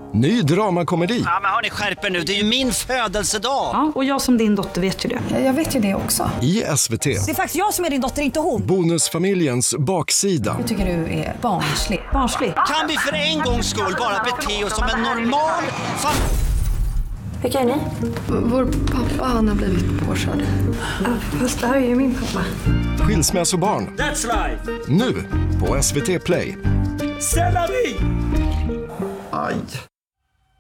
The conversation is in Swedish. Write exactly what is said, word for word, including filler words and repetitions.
Ny dramakomedi. Ja, men hörni, skärper nu. Det är ju min födelsedag. Ja, och jag som din dotter vet ju det. Jag vet ju det också. I S V T. Det är faktiskt jag som är din dotter, inte hon. Bonusfamiljens baksida. Jag tycker du är barnslig. Barnslig. Kan vi för en gångs skull bara bete oss som en normal familj? Vilka är ni? Vår pappa, han har blivit påkörd. Ja, fast det här är ju min pappa. Skilsmässobarn. That's life. Nu på S V T Play. C'est la vie. Aj.